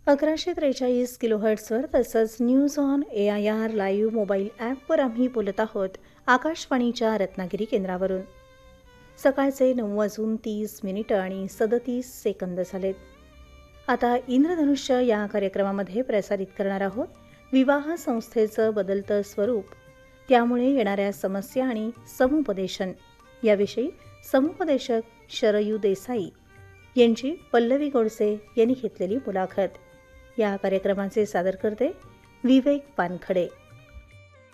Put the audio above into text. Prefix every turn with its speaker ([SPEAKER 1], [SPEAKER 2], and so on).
[SPEAKER 1] 1143 किलोहर्ट्झवर तसंच news on AIR live mobile ॲपवर आम्ही बोलत आहोत आकाशवाणीच्या रत्नागिरी केंद्रावरून. सकाळचे 9:30 आणि 37 झालेत. आता इंद्रधनुष्य या कार्यक्रमामध्ये प्रसारित करणार आहोत विवाह संस्थेचं बदलतं स्वरूप, त्यामुळे येणाऱ्या समस्या आणि समुपदेशन याविषयी समुपदेशक शरयू देसाई यांची पल्लवी गोडसे यांनी घेतलेली मुलाखत. या कार्यक्रमाचे सादरकर्ते विवेक पानखडे.